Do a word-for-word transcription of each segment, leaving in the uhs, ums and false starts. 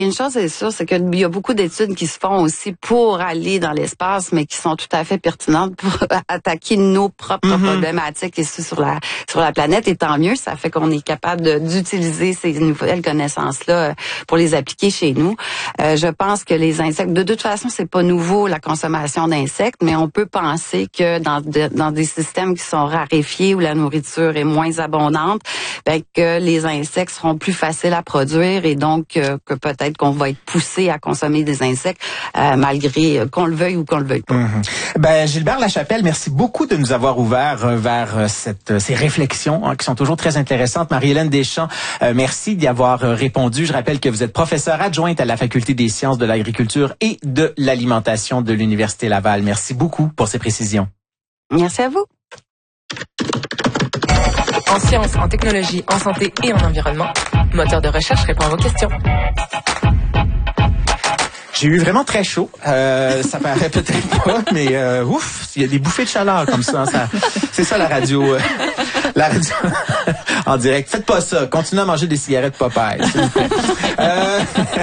Une chose est sûre, c'est qu'il y a beaucoup d'études qui se font aussi pour aller dans l'espace, mais qui sont tout à fait pertinentes pour attaquer nos propres mm-hmm. problématiques ici sur la sur la planète. Et tant mieux, ça fait qu'on est capable de, d'utiliser ces nouvelles connaissances-là pour les appliquer chez nous. Euh, je pense que les insectes, de toute façon, c'est pas nouveau la consommation d'insectes, mais on peut penser que dans de, dans des systèmes qui sont raréfiés où la nourriture est moins abondante, ben, que les insectes seront plus faciles à produire et donc euh, que peut-être qu'on va être poussé à consommer des insectes euh, malgré euh, qu'on le veuille ou qu'on le veuille pas. Mm-hmm. Ben Gilbert Lachapelle, merci beaucoup de nous avoir ouvert euh, vers euh, cette, euh, ces réflexions hein, qui sont toujours très intéressantes. Marie-Hélène Deschamps, euh, merci d'y avoir euh, répondu. Je rappelle que vous êtes professeure adjointe à la Faculté des sciences de l'agriculture et de l'alimentation de l'Université Laval. Merci beaucoup pour ces précisions. Merci à vous. En sciences, en technologie, en santé et en environnement, Moteur de recherche répond à vos questions. J'ai eu vraiment très chaud. Euh, ça paraît peut-être pas, mais euh, ouf, il y a des bouffées de chaleur comme ça. ça c'est ça la radio. Euh, la radio en direct. Faites pas ça. Continuez à manger des cigarettes Popeye, s'il vous plaît. Euh,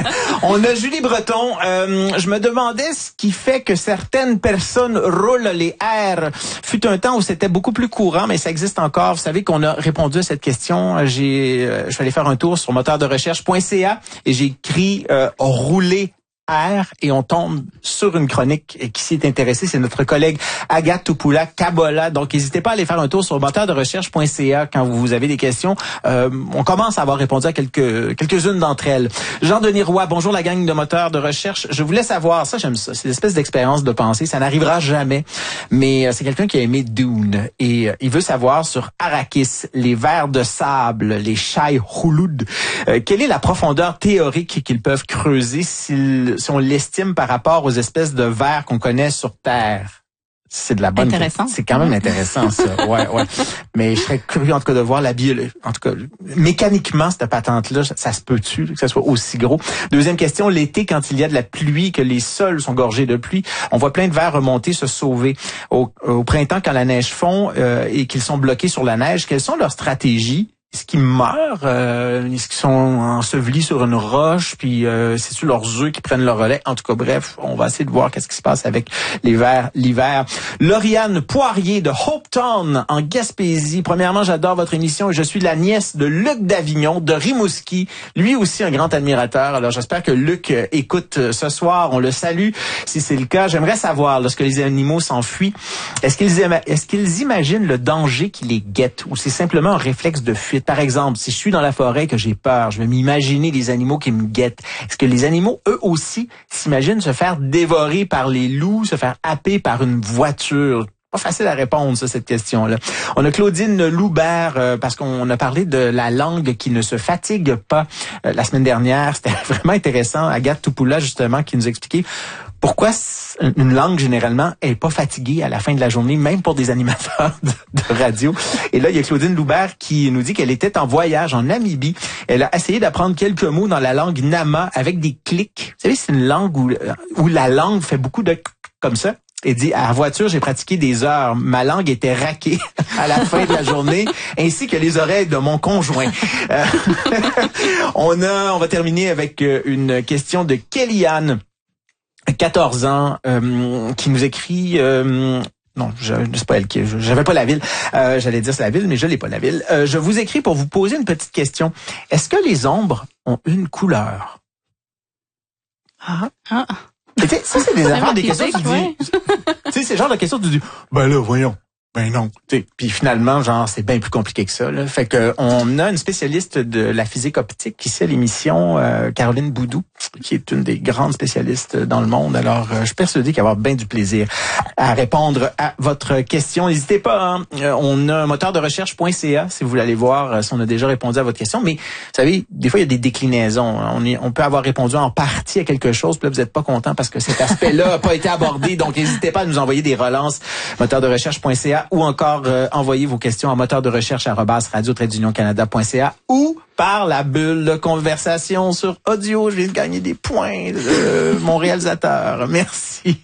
on a Julie Breton. Euh, je me demandais ce qui fait que certaines personnes roulent les airs. Fut un temps où c'était beaucoup plus courant, mais ça existe encore. Vous savez qu'on a répondu à cette question. J'ai, euh, je suis allé faire un tour sur moteur de recherche point c a et j'ai écrit euh, rouler air et on tombe sur une chronique qui s'y est intéressée. C'est notre collègue Agathe Topoula-Kabola. Donc, n'hésitez pas à aller faire un tour sur moteur de recherche point c a quand vous avez des questions. Euh, on commence à avoir répondu à quelques, quelques-unes d'entre elles. Jean-Denis Roy, bonjour la gang de moteurs de recherche. Je voulais savoir, ça j'aime ça, c'est une espèce d'expérience de pensée. Ça n'arrivera jamais, mais euh, c'est quelqu'un qui a aimé Dune et euh, il veut savoir sur Arrakis, les vers de sable, les Shai Hulud, euh, quelle est la profondeur théorique qu'ils peuvent creuser s'ils si on l'estime par rapport aux espèces de vers qu'on connaît sur Terre. C'est de la bonne. Intéressant. C'est quand même intéressant, ça. Ouais, ouais. Mais je serais curieux, en tout cas, de voir la biologie. En tout cas, mécaniquement, cette patente-là, ça se peut-tu, que ça soit aussi gros? Deuxième question, l'été, quand il y a de la pluie, que les sols sont gorgés de pluie, on voit plein de vers remonter, se sauver. Au, au printemps, quand la neige fond, euh, et qu'ils sont bloqués sur la neige, quelles sont leurs stratégies? Est-ce qu'ils meurent? Euh, est-ce qu'ils sont ensevelis sur une roche? Puis euh, c'est-tu leurs œufs qui prennent le relais? En tout cas, bref, on va essayer de voir qu'est-ce qui se passe avec les vers l'hiver. Lauriane Poirier de Hopetown en Gaspésie. Premièrement, j'adore votre émission et je suis la nièce de Luc Davignon de Rimouski. Lui aussi un grand admirateur. Alors j'espère que Luc euh, écoute ce soir. On le salue. Si c'est le cas, j'aimerais savoir, lorsque les animaux s'enfuient, est-ce qu'ils ima- est-ce qu'ils imaginent le danger qui les guette ou c'est simplement un réflexe de fuite? Par exemple, si je suis dans la forêt et que j'ai peur, je vais m'imaginer les animaux qui me guettent. Est-ce que les animaux, eux aussi, s'imaginent se faire dévorer par les loups, se faire happer par une voiture? Pas facile à répondre, ça, cette question-là. On a Claudine Loubert, euh, parce qu'on a parlé de la langue qui ne se fatigue pas euh, la semaine dernière. C'était vraiment intéressant. Agathe Topoula, justement, qui nous expliquait pourquoi une langue, généralement, est pas fatiguée à la fin de la journée, même pour des animateurs de, de radio. Et là, il y a Claudine Loubert qui nous dit qu'elle était en voyage en Namibie. Elle a essayé d'apprendre quelques mots dans la langue Nama avec des clics. Vous savez, c'est une langue où, où la langue fait beaucoup de comme ça. Et dit, à la voiture, j'ai pratiqué des heures. Ma langue était raquée à la fin de la journée, ainsi que les oreilles de mon conjoint. Euh, on a, on va terminer avec une question de Kellyanne, quatorze ans, euh, qui nous écrit... Euh, non, je, c'est pas elle qui... J'avais pas la ville. Euh, j'allais dire c'est la ville, mais je l'ai pas la ville. Euh, je vous écris pour vous poser une petite question. Est-ce que les ombres ont une couleur? Ah, ah. Tu sais, ça, c'est des affaires, des questions que tu dis. Tu sais, c'est le genre de questions que tu dis, ben là, voyons. Ben non. Puis finalement, genre, c'est bien plus compliqué que ça. Là. Fait que on a une spécialiste de la physique optique qui fait l'émission, euh, Caroline Boudou, qui est une des grandes spécialistes dans le monde. Alors, euh, je suis persuadé qu'il va y avoir bien du plaisir à répondre à votre question. N'hésitez pas, hein. On a un moteur de recherche point c a si vous voulez aller voir si on a déjà répondu à votre question. Mais, vous savez, des fois, il y a des déclinaisons. On, est, on peut avoir répondu en partie à quelque chose, puis là, vous n'êtes pas content parce que cet aspect-là n'a pas été abordé. Donc, n'hésitez pas à nous envoyer des relances, moteur de recherche point c a, ou encore euh, envoyer vos questions à moteur de recherche arobase radio tiret d'union canada point c a ou par la bulle de conversation sur audio. Je viens de gagner des points de mon réalisateur. Merci.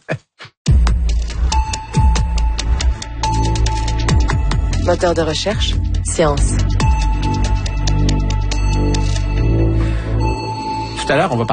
Moteur de recherche, science. tout à l'heure, on va